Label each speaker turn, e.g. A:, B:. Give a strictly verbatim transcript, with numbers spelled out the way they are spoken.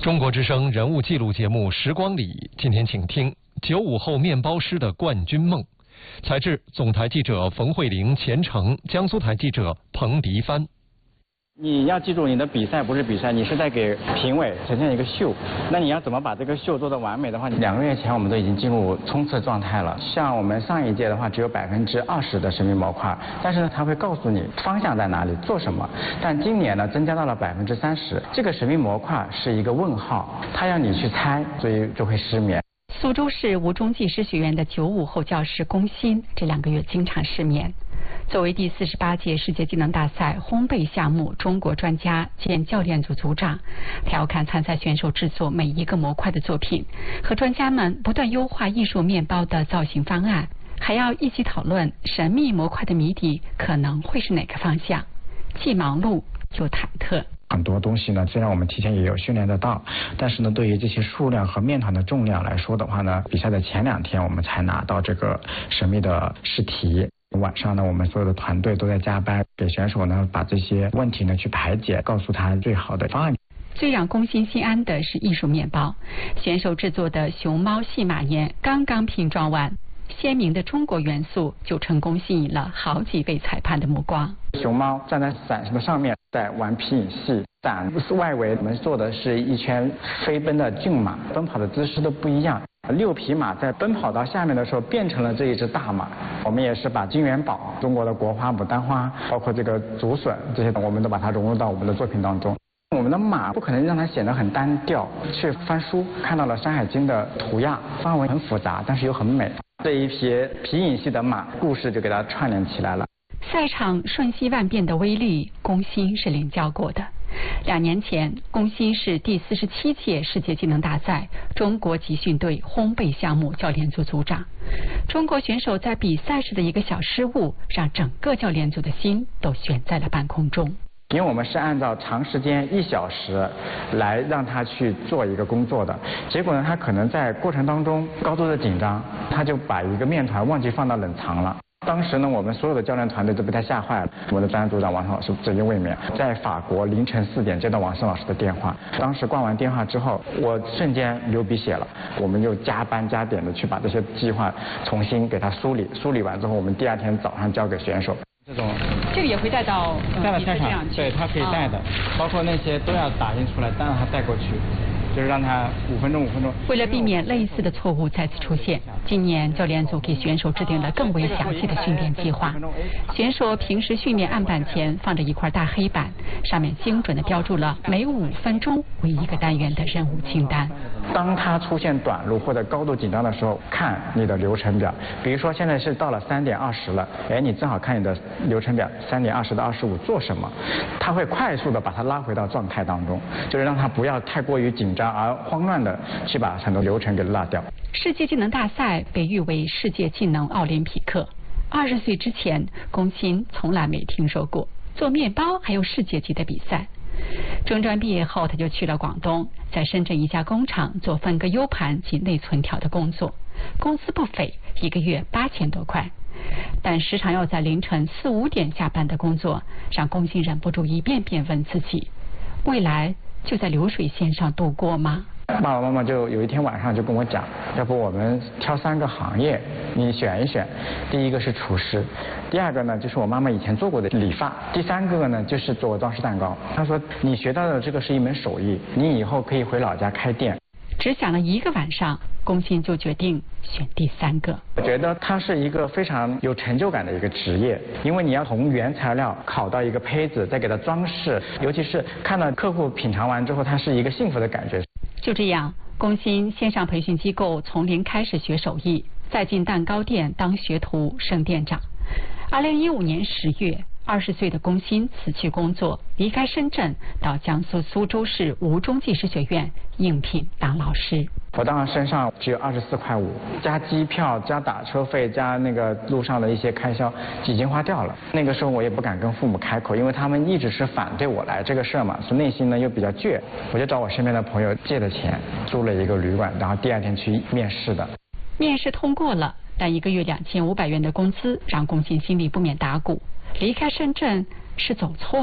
A: 中国之声人物记录节目《时光里》，今天请听九五后面包师的冠军梦。采制总台记者冯慧玲、钱程，江苏台记者彭迪帆。
B: 你要记住，你的比赛不是比赛，你是在给评委呈现一个秀。那你要怎么把这个秀做得完美的话，两个月前我们都已经进入冲刺状态了。像我们上一届的话，只有百分之二十的神秘模块，但是呢，它会告诉你方向在哪里，做什么。但今年呢，增加到了百分之三十。这个神秘模块是一个问号，它要你去猜，所以就会失眠。
C: 苏州市吴中技师学院的九五后教师龚鑫这两个月经常失眠。作为第四十八届世界技能大赛烘焙项目中国专家兼教练组组长，他要看参赛选手制作每一个模块的作品，和专家们不断优化艺术面包的造型方案，还要一起讨论神秘模块的谜底可能会是哪个方向，既忙碌又忐忑。
D: 很多东西呢，虽然我们提前也有训练得到，但是呢，对于这些数量和面团的重量来说的话呢，比赛的前两天我们才拿到这个神秘的试题。晚上呢，我们所有的团队都在加班，给选手呢把这些问题呢去排解，告诉他最好的方案。
C: 最让龚鑫心安的是艺术面包，选手制作的熊猫戏马岩刚刚拼装完，鲜明的中国元素就成功吸引了好几位裁判的目光。
B: 熊猫站在伞的上面，在玩皮影戏，伞外围我们做的是一圈飞奔的骏马，奔跑的姿势都不一样。六匹马在奔跑到下面的时候变成了这一只大马。我们也是把金元宝、中国的国花牡丹花，包括这个竹笋这些，我们都把它融入到我们的作品当中。我们的马不可能让它显得很单调，去翻书看到了《山海经》的图样，范围很复杂，但是又很美。这一匹皮影戏的马，故事就给它串联起来了。
C: 赛场瞬息万变的威力，龚鑫是领教过的。两年前，龚鑫是第四十七届世界技能大赛中国集训队烘焙项目教练组组长。中国选手在比赛时的一个小失误，让整个教练组的心都悬在了半空中。
B: 因为我们是按照长时间一小时来让他去做一个工作的，结果呢，他可能在过程当中高度的紧张，他就把一个面团忘记放到冷藏了。当时呢，我们所有的教练团队都被他吓坏了。我的专案组长王胜老师直接卫冕，在法国凌晨四点接到王胜老师的电话，当时挂完电话之后，我瞬间流鼻血了。我们又加班加点的去把这些计划重新给他梳理，梳理完之后，我们第二天早上交给选手。这种
C: 这个也会带到
B: 带到赛场，对，他可以带的，包括那些都要打印出来，再让他带过去。就是让他五分钟五分钟。
C: 为了避免类似的错误再次出现，今年教练组给选手制定了更为详细的训练计划。选手平时训练案板前放着一块大黑板，上面精准地标注了每五分钟为一个单元的任务清单。
B: 当他出现短路或者高度紧张的时候，看你的流程表。比如说现在是到了三点二十了，哎，你正好看你的流程表，三点二十到二十五做什么？他会快速地把他拉回到状态当中，就是让他不要太过于紧张而慌乱的去把很多流程给落掉。
C: 世界技能大赛被誉为世界技能奥林匹克。二十岁之前，龚鑫从来没听说过做面包还有世界级的比赛。中专毕业后，他就去了广东，在深圳一家工厂做分割 U 盘及内存条的工作，工资不菲，一个月八千多块。但时常要在凌晨四五点下班的工作，让龚鑫忍不住一遍遍问自己：未来就在流水线上度过吗？
B: 爸爸妈妈就有一天晚上就跟我讲，要不我们挑三个行业，你选一选。第一个是厨师，第二个呢就是我妈妈以前做过的理发，第三个呢就是做装饰蛋糕。他说你学到的这个是一门手艺，你以后可以回老家开店。
C: 只想了一个晚上，龚鑫就决定选第三个。
B: 我觉得它是一个非常有成就感的一个职业，因为你要从原材料烤到一个胚子，再给它装饰，尤其是看到客户品尝完之后，它是一个幸福的感觉。
C: 就这样，龚鑫先上培训机构从零开始学手艺，再进蛋糕店当学徒升店长。二零一五年十月，二十岁的龚鑫辞去工作，离开深圳，到江苏苏州市吴中技师学院应聘当老师。
B: 我当时身上只有二十四块五，加机票、加打车费、加那个路上的一些开销，已经花掉了。那个时候我也不敢跟父母开口，因为他们一直是反对我来这个事儿嘛，所以内心呢又比较倔。我就找我身边的朋友借的钱，租了一个旅馆，然后第二天去面试的。
C: 面试通过了，但一个月两千五百元的工资让龚鑫心里不免打鼓。离开深圳是走错